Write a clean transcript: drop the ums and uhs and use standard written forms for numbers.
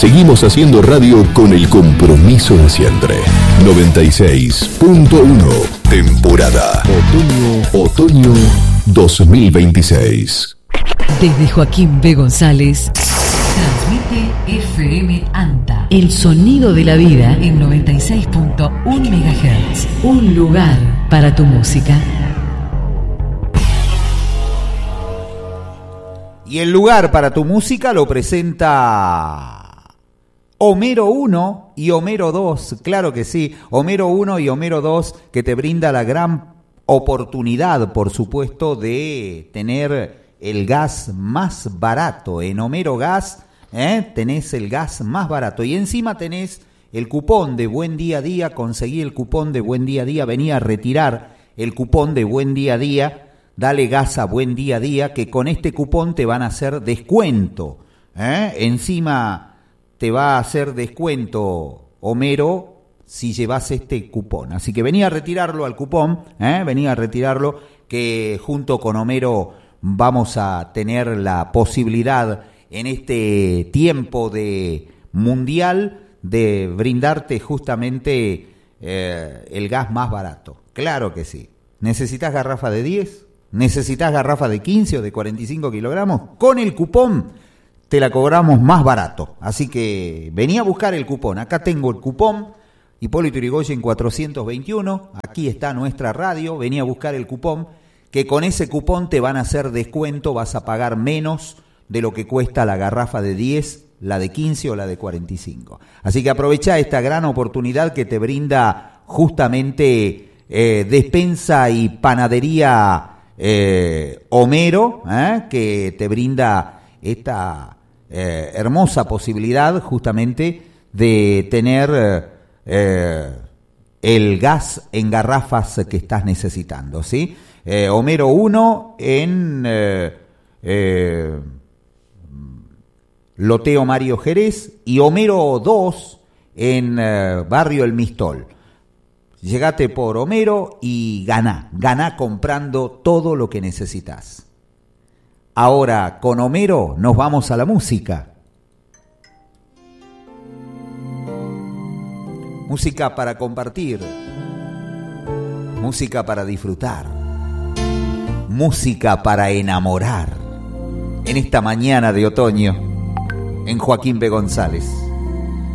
Seguimos haciendo radio con el compromiso de siempre. 96.1, temporada Otoño 2026. Desde Joaquín B. González, transmite FM ANTA, el sonido de la vida en 96.1 MHz. Un lugar para tu música. Y el lugar para tu música lo presenta Homero 1 y Homero 2, claro que sí, Homero 1 y Homero 2, que te brinda la gran oportunidad, por supuesto, de tener el gas más barato. En Homero Gas tenés el gas más barato y encima tenés el cupón de Buen Día a Día. Conseguí el cupón de Buen Día a Día, venía a retirar el cupón de Buen Día a Día. Dale gas a Buen Día a Día, que con este cupón te van a hacer descuento. Encima te va a hacer descuento Homero si llevas este cupón. Así que venía a retirarlo al cupón, venía a retirarlo, que junto con Homero vamos a tener la posibilidad en este tiempo de mundial de brindarte justamente el gas más barato. Claro que sí. ¿Necesitas garrafa de 10? ¿Necesitas garrafa de 15 o de 45 kilogramos? Con el cupón te la cobramos más barato. Así que vení a buscar el cupón. Acá tengo el cupón, Hipólito Yrigoyen 421. Aquí está nuestra radio. Vení a buscar el cupón, que con ese cupón te van a hacer descuento. Vas a pagar menos de lo que cuesta la garrafa de 10, la de 15 o la de 45. Así que aprovecha esta gran oportunidad que te brinda justamente despensa y panadería Homero, que te brinda esta hermosa posibilidad justamente de tener el gas en garrafas que estás necesitando, ¿sí? Homero 1 en Loteo Mario Jerez y Homero 2 en Barrio El Mistol. Llegate por Homero y ganá comprando todo lo que necesitas. Ahora con Homero nos vamos a la música. Música para compartir, música para disfrutar, música para enamorar. En esta mañana de otoño, en Joaquín B. González.